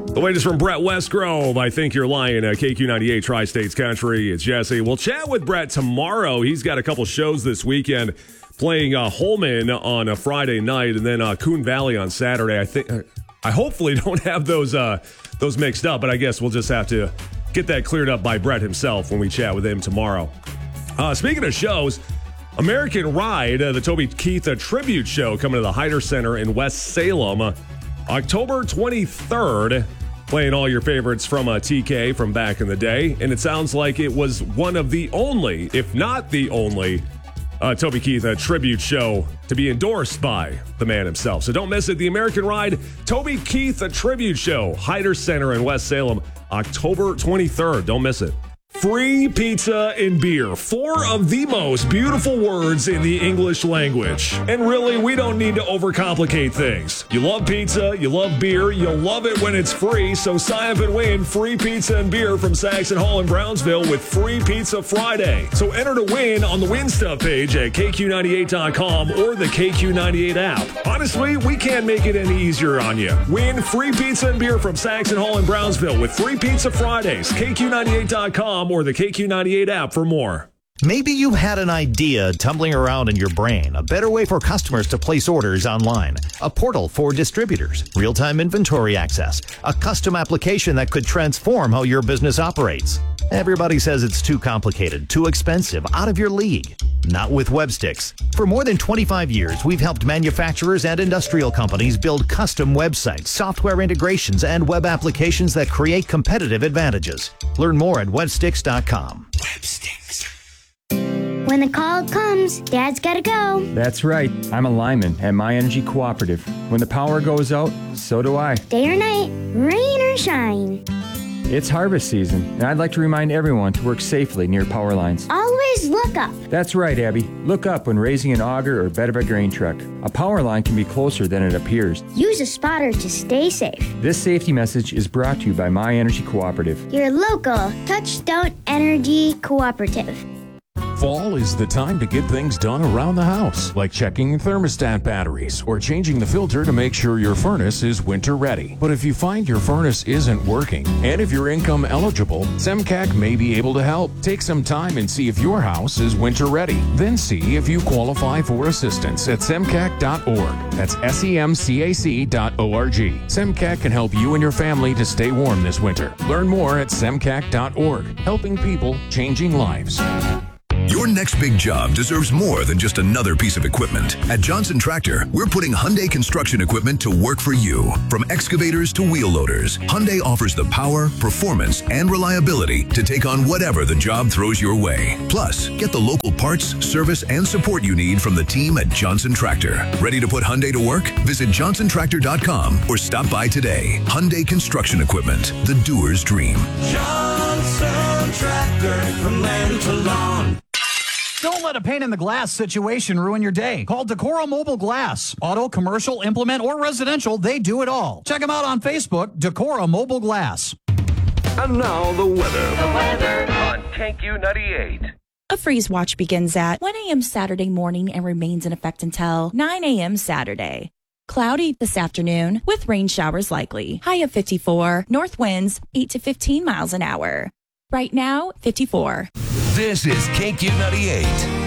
The latest from Brett Westgrove. I think you're lying. KQ98 Tri-States Country. It's Jesse. We'll chat with Brett tomorrow. He's got a couple shows this weekend, playing Holman on a Friday night and then Coon Valley on Saturday. I hopefully don't have those mixed up, but I guess we'll just have to get that cleared up by Brett himself when we chat with him tomorrow. Speaking of shows, American Ride, the Toby Keith tribute show coming to the Hyder Center in West Salem, October 23rd, playing all your favorites from TK from back in the day. And it sounds like it was one of the only, if not the only, Toby Keith tribute show to be endorsed by the man himself. So don't miss it. The American Ride Toby Keith tribute show, Hyder Center in West Salem, October 23rd. Don't miss it. Free pizza and beer. 4 of the most beautiful words in the English language. And really, we don't need to overcomplicate things. You love pizza, you love beer, you'll love it when it's free, so sign up and win free pizza and beer from Saxon Hall in Brownsville with Free Pizza Friday. So enter to win on the Win Stuff page at KQ98.com or the KQ98 app. Honestly, we can't make it any easier on you. Win free pizza and beer from Saxon Hall in Brownsville with Free Pizza Fridays. KQ98.com or the KQ98 app for more. Maybe you had an idea tumbling around in your brain, a better way for customers to place orders online, a portal for distributors, real-time inventory access, a custom application that could transform how your business operates. Everybody says it's too complicated, too expensive, out of your league. Not with Websticks. For more than 25 years, we've helped manufacturers and industrial companies build custom websites, software integrations, and web applications that create competitive advantages. Learn more at websticks.com. Websticks. When the call comes, Dad's gotta go. That's right. I'm a lineman at My Energy Cooperative. When the power goes out, so do I. Day or night, rain or shine. It's harvest season, and I'd like to remind everyone to work safely near power lines. Always look up. That's right, Abby. Look up when raising an auger or bed of a grain truck. A power line can be closer than it appears. Use a spotter to stay safe. This safety message is brought to you by My Energy Cooperative. Your local Touchstone Energy Cooperative. Fall is the time to get things done around the house, like checking thermostat batteries or changing the filter to make sure your furnace is winter ready. But if you find your furnace isn't working, and if you're income eligible, SEMCAC may be able to help. Take some time and see if your house is winter ready. Then see if you qualify for assistance at semcac.org. That's SEMCAC.org. SEMCAC can help you and your family to stay warm this winter. Learn more at semcac.org. Helping people, changing lives. Your next big job deserves more than just another piece of equipment. At Johnson Tractor, we're putting Hyundai construction equipment to work for you. From excavators to wheel loaders, Hyundai offers the power, performance, and reliability to take on whatever the job throws your way. Plus, get the local parts, service, and support you need from the team at Johnson Tractor. Ready to put Hyundai to work? Visit JohnsonTractor.com or stop by today. Hyundai Construction Equipment, the doer's dream. Johnson Tractor, from land to lawn. Don't let a pane in the glass situation ruin your day. Call Decoro Mobile Glass. Auto, commercial, implement, or residential, they do it all. Check them out on Facebook, Decoro Mobile Glass. And now the weather. The weather on KQ98. A freeze watch begins at 1 a.m. Saturday morning and remains in effect until 9 a.m. Saturday. Cloudy this afternoon with rain showers likely. High of 54. North winds 8 to 15 miles an hour. Right now, 54. This is KQ98.